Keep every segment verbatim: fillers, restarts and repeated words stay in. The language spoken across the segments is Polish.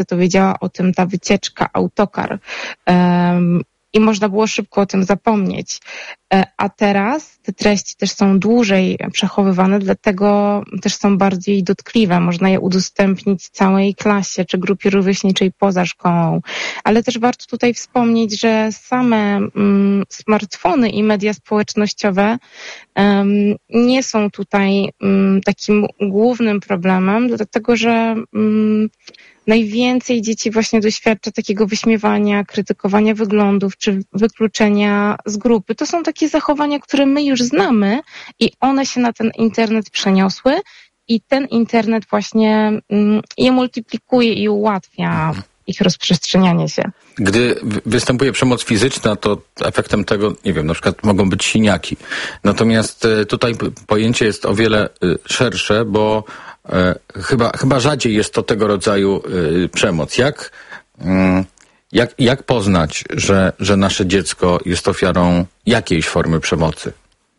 to wiedziała o tym ta wycieczka, autokar. Um, I można było szybko o tym zapomnieć. A teraz te treści też są dłużej przechowywane, dlatego też są bardziej dotkliwe. Można je udostępnić całej klasie czy grupie rówieśniczej poza szkołą. Ale też warto tutaj wspomnieć, że same mm, smartfony i media społecznościowe um, nie są tutaj um, takim głównym problemem, dlatego że um, najwięcej dzieci właśnie doświadcza takiego wyśmiewania, krytykowania wyglądów czy wykluczenia z grupy. To są takie zachowania, które my już znamy i one się na ten internet przeniosły i ten internet właśnie mm, je multiplikuje i ułatwia ich rozprzestrzenianie się. Gdy występuje przemoc fizyczna, to efektem tego, nie wiem, na przykład mogą być siniaki. Natomiast tutaj pojęcie jest o wiele szersze, bo e, chyba, chyba rzadziej jest to tego rodzaju e, przemoc. Jak, mm, jak, jak poznać, że, że nasze dziecko jest ofiarą jakiejś formy przemocy?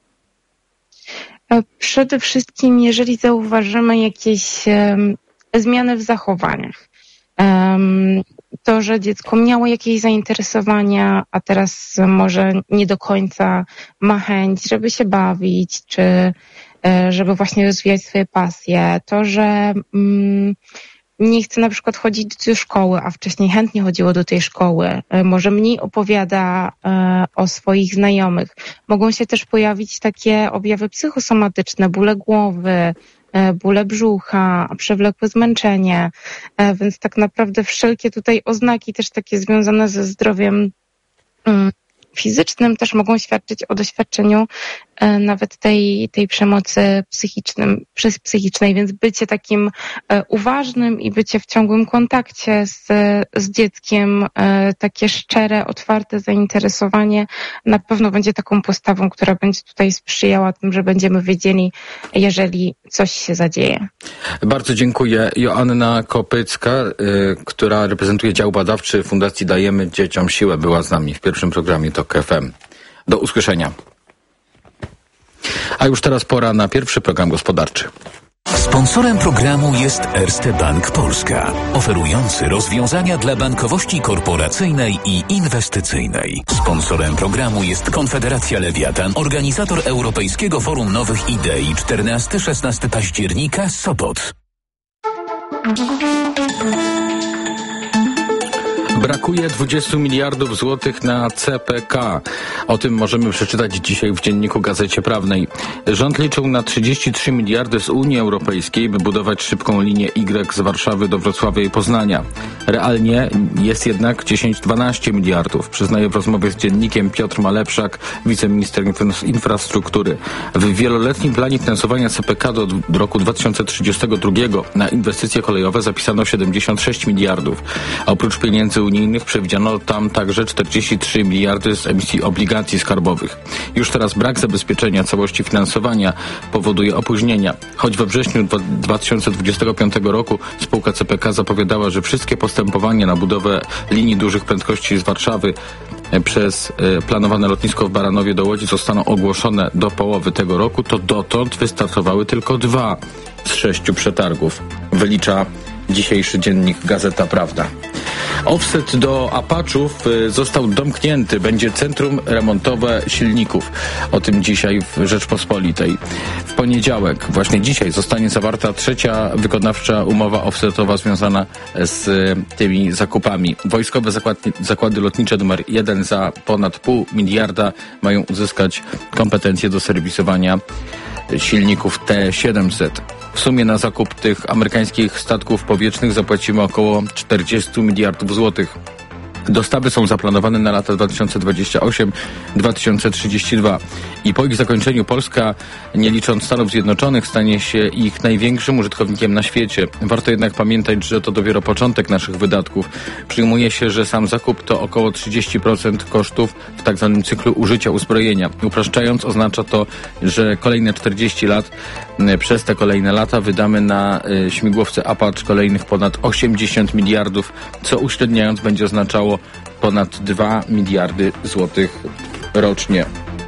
Przede wszystkim, jeżeli zauważymy jakieś um, zmiany w zachowaniach, um, to, że dziecko miało jakieś zainteresowania, a teraz może nie do końca ma chęć, żeby się bawić, czy żeby właśnie rozwijać swoje pasje, to, że um, nie chce na przykład chodzić do szkoły, a wcześniej chętnie chodziło do tej szkoły, może mniej opowiada e, o swoich znajomych. Mogą się też pojawić takie objawy psychosomatyczne, bóle głowy, e, bóle brzucha, przewlekłe zmęczenie, e, więc tak naprawdę wszelkie tutaj oznaki też takie związane ze zdrowiem mm, fizycznym też mogą świadczyć o doświadczeniu e, nawet tej, tej przemocy psychicznym, psychicznej, więc bycie takim e, uważnym i bycie w ciągłym kontakcie z, z dzieckiem, e, takie szczere, otwarte zainteresowanie na pewno będzie taką postawą, która będzie tutaj sprzyjała tym, że będziemy wiedzieli, jeżeli coś się zadzieje. Bardzo dziękuję. Joanna Kopycka, y, która reprezentuje dział badawczy Fundacji Dajemy Dzieciom Siłę, była z nami w pierwszym programie TOK F M. Do usłyszenia. A już teraz pora na pierwszy program gospodarczy. Sponsorem programu jest Erste Bank Polska, oferujący rozwiązania dla bankowości korporacyjnej i inwestycyjnej. Sponsorem programu jest Konfederacja Lewiatan, organizator Europejskiego Forum Nowych Idei czternastego do szesnastego października, Sopot. Brakuje dwudziestu miliardów złotych na C P K. O tym możemy przeczytać dzisiaj w Dzienniku Gazecie Prawnej. Rząd liczył na trzydzieści trzy miliardy z Unii Europejskiej, by budować szybką linię Y z Warszawy do Wrocławia i Poznania. Realnie jest jednak dziesięć do dwunastu miliardów, przyznaje w rozmowie z Dziennikiem Piotr Malepszak, wiceminister infrastruktury. W wieloletnim planie finansowania C P K do roku dwa tysiące trzydziestego drugiego na inwestycje kolejowe zapisano siedemdziesiąt sześć miliardów. A oprócz pieniędzy unijnych przewidziano tam także czterdzieści trzy miliardy z emisji obligacji skarbowych. Już teraz brak zabezpieczenia całości finansowania powoduje opóźnienia. Choć we wrześniu dwa tysiące dwudziestego piątego roku spółka C P K zapowiadała, że wszystkie postępowania na budowę linii dużych prędkości z Warszawy przez planowane lotnisko w Baranowie do Łodzi zostaną ogłoszone do połowy tego roku, to dotąd wystartowały tylko dwa z sześciu przetargów. Wylicza dzisiejszy dziennik Gazeta Prawda. Offset do Apaczów został domknięty. Będzie centrum remontowe silników. O tym dzisiaj w Rzeczpospolitej. W poniedziałek, właśnie dzisiaj, zostanie zawarta trzecia wykonawcza umowa offsetowa związana z tymi zakupami. Wojskowe zakłady, zakłady lotnicze numer jeden za ponad pół miliarda mają uzyskać kompetencje do serwisowania silników T siedemset. W sumie na zakup tych amerykańskich statków powietrznych zapłacimy około czterdzieści miliardów złotych. Dostawy są zaplanowane na lata dwa tysiące dwudziesty ósmy do dwa tysiące trzydziestego drugiego i po ich zakończeniu Polska, nie licząc Stanów Zjednoczonych, stanie się ich największym użytkownikiem na świecie. Warto jednak pamiętać, że to dopiero początek naszych wydatków. Przyjmuje się, że sam zakup to około trzydzieści procent kosztów w tak zwanym cyklu użycia uzbrojenia. Upraszczając, oznacza to, że kolejne czterdzieści lat, przez te kolejne lata wydamy na y, śmigłowce Apache kolejnych ponad osiemdziesiąt miliardów, co uśredniając będzie oznaczało ponad dwa miliardy złotych rocznie.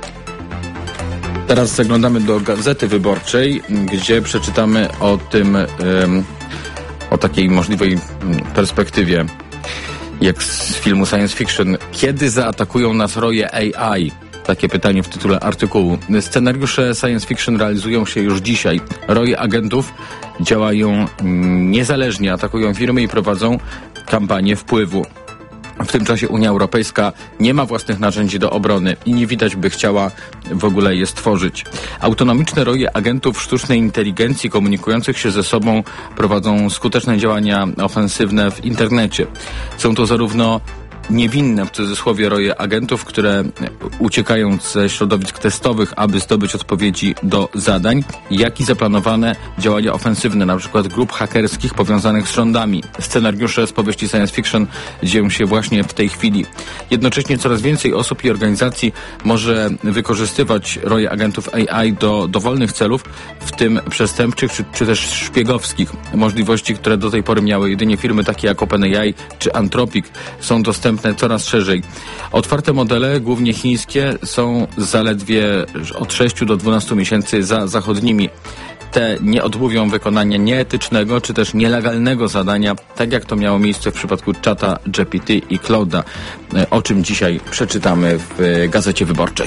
Teraz zaglądamy do Gazety Wyborczej, gdzie przeczytamy o tym, ym, o takiej możliwej perspektywie, jak z filmu science fiction. Kiedy zaatakują nas roje A I? Takie pytanie w tytule artykułu. Scenariusze science fiction realizują się już dzisiaj. Roje agentów działają niezależnie, atakują firmy i prowadzą kampanię wpływu. W tym czasie Unia Europejska nie ma własnych narzędzi do obrony i nie widać, by chciała w ogóle je stworzyć. Autonomiczne roje agentów sztucznej inteligencji komunikujących się ze sobą prowadzą skuteczne działania ofensywne w internecie. Są to zarówno niewinne, w cudzysłowie, roje agentów, które uciekają ze środowisk testowych, aby zdobyć odpowiedzi do zadań, jak i zaplanowane działania ofensywne, na przykład grup hakerskich powiązanych z rządami. Scenariusze z powieści science fiction dzieją się właśnie w tej chwili. Jednocześnie coraz więcej osób i organizacji może wykorzystywać roje agentów A I do dowolnych celów, w tym przestępczych czy, czy też szpiegowskich. Możliwości, które do tej pory miały jedynie firmy takie jak OpenAI czy Anthropic, są dostępne coraz szerzej. Otwarte modele, głównie chińskie, są zaledwie od sześciu do dwunastu miesięcy za zachodnimi. Te nie odmówią wykonania nieetycznego czy też nielegalnego zadania, tak jak to miało miejsce w przypadku czata G P T i Claude'a, o czym dzisiaj przeczytamy w Gazecie Wyborczej.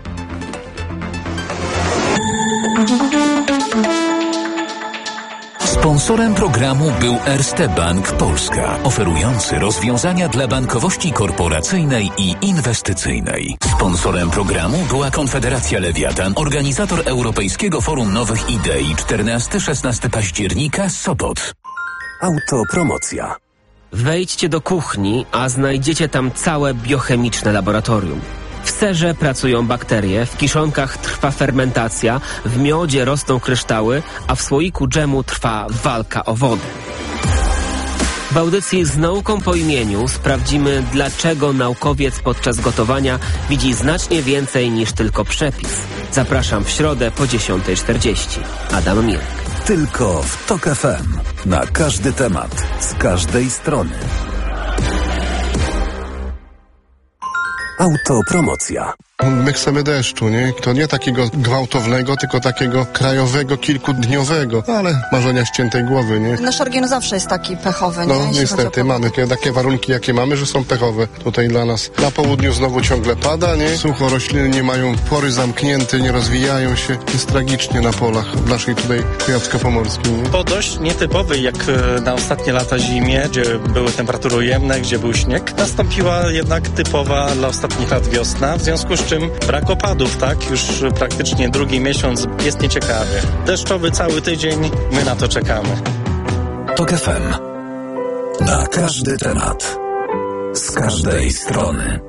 Sponsorem programu był Erste Bank Polska, oferujący rozwiązania dla bankowości korporacyjnej i inwestycyjnej. Sponsorem programu była Konfederacja Lewiatan, organizator Europejskiego Forum Nowych Idei czternastego do szesnastego października, Sopot. Autopromocja. Wejdźcie do kuchni, a znajdziecie tam całe biochemiczne laboratorium. W serze pracują bakterie, w kiszonkach trwa fermentacja, w miodzie rosną kryształy, a w słoiku dżemu trwa walka o wodę. W audycji Z nauką po imieniu sprawdzimy, dlaczego naukowiec podczas gotowania widzi znacznie więcej niż tylko przepis. Zapraszam w środę po dziesiątej czterdzieści. Adam Mirk. Tylko w Tok F M. Na każdy temat, z każdej strony. Autopromocja. My chcemy deszczu, nie? To nie takiego gwałtownego, tylko takiego krajowego, kilkudniowego. No, ale marzenia ściętej głowy, nie? Nasz region zawsze jest taki pechowy, nie? No niestety, mamy takie, takie warunki, jakie mamy, że są pechowe tutaj dla nas. Na południu znowu ciągle pada, nie? Sucho, rośliny nie mają pory zamknięte, nie rozwijają się. Jest tragicznie na polach w naszej tutaj Kujawsko-Pomorskiej, nie? Po dość nietypowej, jak na ostatnie lata zimie, gdzie były temperatury ujemne, gdzie był śnieg, nastąpiła jednak typowa dla ostatnich lat wiosna, w związku z czym brak opadów, tak? Już praktycznie drugi miesiąc jest nieciekawie. Deszczowy cały tydzień, my na to czekamy. Tok F M. Na każdy temat. Z każdej strony.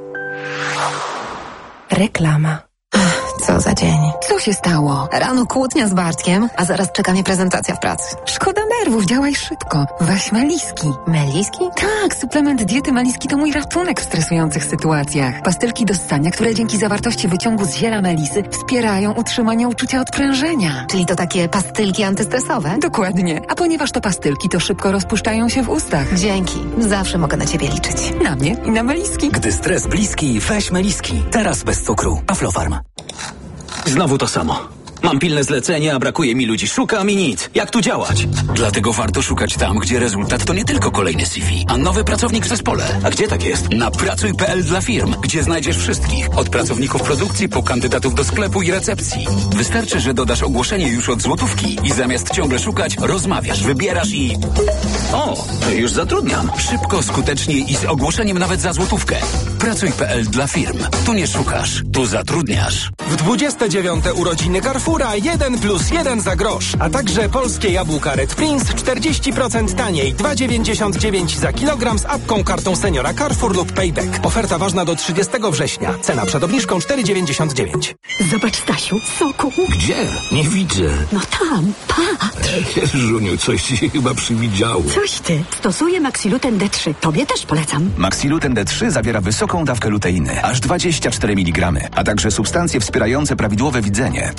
Reklama. Co za dzień. Co się stało? Rano kłótnia z Bartkiem, a zaraz czeka mnie prezentacja w pracy. Szkoda nerwów, działaj szybko. Weź Meliski. Meliski? Tak, suplement diety Meliski to mój ratunek w stresujących sytuacjach. Pastylki do ssania, które dzięki zawartości wyciągu z ziela melisy wspierają utrzymanie uczucia odprężenia. Czyli to takie pastylki antystresowe? Dokładnie. A ponieważ to pastylki, to szybko rozpuszczają się w ustach. Dzięki. Zawsze mogę na ciebie liczyć. Na mnie i na Meliski. Gdy stres bliski, weź Meliski. Teraz bez cukru. Aflofarm. Znowu to samo. Mam pilne zlecenie, a brakuje mi ludzi. Szukam i nic. Jak tu działać? Dlatego warto szukać tam, gdzie rezultat to nie tylko kolejny C V, a nowy pracownik w zespole. A gdzie tak jest? Na pracuj kropka p l dla firm, gdzie znajdziesz wszystkich. Od pracowników produkcji po kandydatów do sklepu i recepcji. Wystarczy, że dodasz ogłoszenie już od złotówki i zamiast ciągle szukać, rozmawiasz, wybierasz i... O, już zatrudniam. Szybko, skutecznie i z ogłoszeniem nawet za złotówkę. pracuj kropka p l dla firm. Tu nie szukasz, tu zatrudniasz. W dwudzieste dziewiąte urodziny Carrefoura jeden plus jeden za grosz, a także polskie jabłka Red Prince czterdzieści procent taniej, dwa dziewięćdziesiąt dziewięć za kilogram z apką, kartą seniora Carrefour lub Payback. Oferta ważna do trzydziestego września. Cena przed obniżką cztery dziewięćdziesiąt dziewięć. Zobacz, Stasiu, soku. Gdzie? Nie widzę. No tam, patrz. Żuniu, coś ci się chyba przywidziało. Coś ty. Stosuję Maxiluten D trzy. Tobie też polecam. Maxiluten D trzy zawiera wysoką dawkę luteiny, aż dwadzieścia cztery miligramy, a także substancje wspierające prawidłowe widzenie, cynk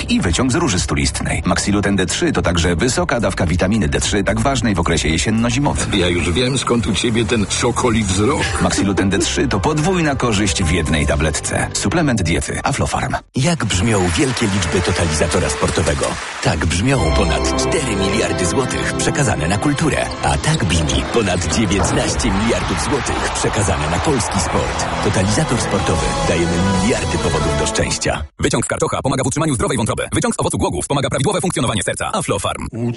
i wyciąg z róży stulistnej. Maxiluten D trzy to także wysoka dawka witaminy D trzy, tak ważnej w okresie jesienno-zimowym. Ja już wiem, skąd u ciebie ten sokoli wzrok. Maxiluten D trzy to podwójna korzyść w jednej tabletce. Suplement diety Aflofarm. Jak brzmią wielkie liczby totalizatora sportowego? Tak brzmią ponad cztery miliardy złotych przekazane na kulturę. A tak brzmi ponad dziewiętnaście miliardów złotych przekazane na polski sport. Totalizator sportowy. Dajemy miliardy powodów do szczęścia. Wyciąg z karczocha pomaga w utrzymaniu zdrowej wątroby. Wyciąg z owocu głogów pomaga prawidłowe funkcjonowanie serca. Aflofarm.